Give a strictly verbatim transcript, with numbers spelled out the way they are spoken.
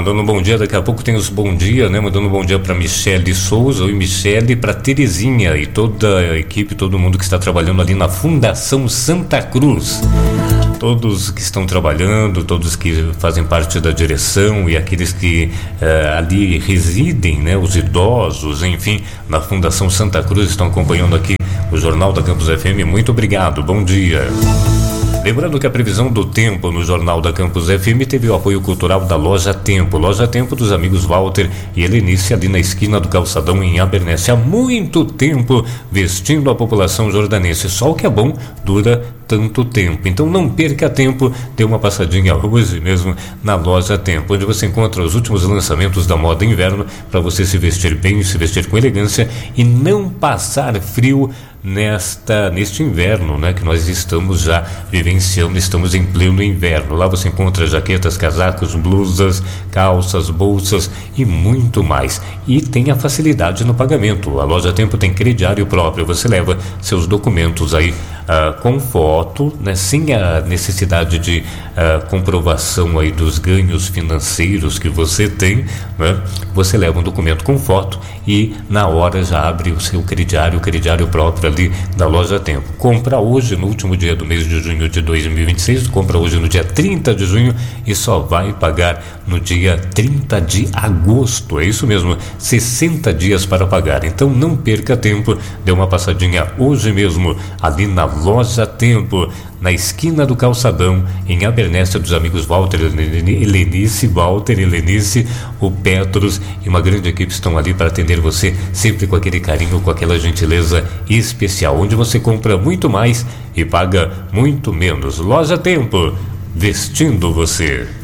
mandando um bom dia. Daqui a pouco tem os bom dia, né? Mandando um bom dia para Michele Souza, oi Michele, para Terezinha e toda a equipe, todo mundo que está trabalhando ali na Fundação Santa Cruz. Todos que estão trabalhando, todos que fazem parte da direção e aqueles que uh, ali residem, né? Os idosos, enfim, na Fundação Santa Cruz estão acompanhando aqui o Jornal da Campus F M. Muito obrigado, bom dia. Lembrando que a previsão do tempo no Jornal da Campus F M teve o apoio cultural da Loja Tempo. Loja Tempo dos amigos Walter e Helenice, ali na esquina do Calçadão, em Abernéssia. Há muito tempo vestindo a população jordanense. Só o que é bom dura tanto tempo. Então não perca tempo, dê uma passadinha hoje mesmo na Loja Tempo, onde você encontra os últimos lançamentos da moda inverno para você se vestir bem, se vestir com elegância e não passar frio nesta neste inverno, né, que nós estamos já vivenciando, estamos em pleno inverno. Lá você encontra jaquetas, casacos, blusas, calças, bolsas e muito mais. E tem a facilidade no pagamento. A Loja Tempo tem crediário próprio. Você leva seus documentos aí Uh, com foto, né, sem a necessidade de uh, comprovação aí dos ganhos financeiros que você tem, né? Você leva um documento com foto e na hora já abre o seu crediário, o crediário próprio ali da Loja Tempo. Compra hoje, no último dia do mês de junho de dois mil e vinte e seis, compra hoje no dia trinta de junho e só vai pagar no dia trinta de agosto. É isso mesmo, sessenta dias para pagar. Então não perca tempo, dê uma passadinha hoje mesmo ali na Loja Tempo, na esquina do Calçadão, em Abernéssia, dos amigos Walter, Helenice, Walter, Helenice, o Petros e uma grande equipe estão ali para atender você, sempre com aquele carinho, com aquela gentileza especial, onde você compra muito mais e paga muito menos. Loja Tempo, vestindo você.